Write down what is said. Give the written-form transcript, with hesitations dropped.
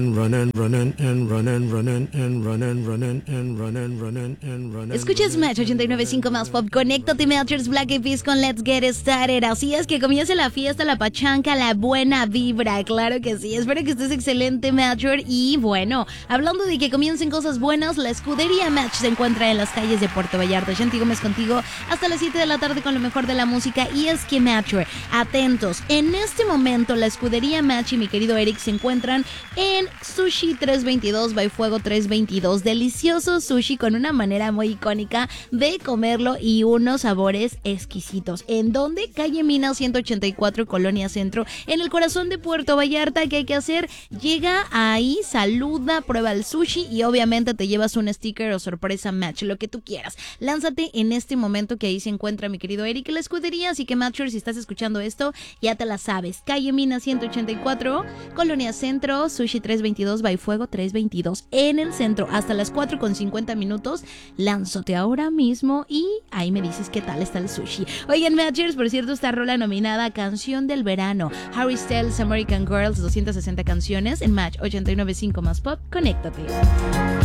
Escuchas Match 89.5 más pop. Conéctate, Matchers, Black Eyed Peas con Let's Get Started. Así es, que comience la fiesta, la pachanca, la buena vibra. Claro que sí. Espero que estés excelente, Matcher. Y bueno, hablando de que comiencen cosas buenas, la escudería Match se encuentra en las calles de Puerto Vallarta. Shanti Gómez contigo hasta las 7 de la tarde con lo mejor de la música. Y es que, Matcher, atentos. En este momento, la escudería Match y mi querido Eric se encuentran en Sushi 322 by Fuego 322. Delicioso sushi con una manera muy icónica de comerlo y unos sabores exquisitos. ¿En dónde? Calle Mina 184, Colonia Centro, en el corazón de Puerto Vallarta. ¿Qué hay que hacer? Llega ahí, saluda, prueba el sushi y obviamente te llevas un sticker o sorpresa Match, lo que tú quieras. Lánzate en este momento, que ahí se encuentra mi querido Eric la escudería. Así que, Matcher, si estás escuchando esto, ya te la sabes. Calle Mina 184, Colonia Centro, Sushi 322 by Fuego 322 en el centro, hasta las 4:50. Lánzate ahora mismo y ahí me dices qué tal está el sushi. Oigan, Matchers, por cierto, esta rola nominada Canción del Verano, Harry Styles, American Girls, 260 canciones en Match 89.5 más pop. Conéctate.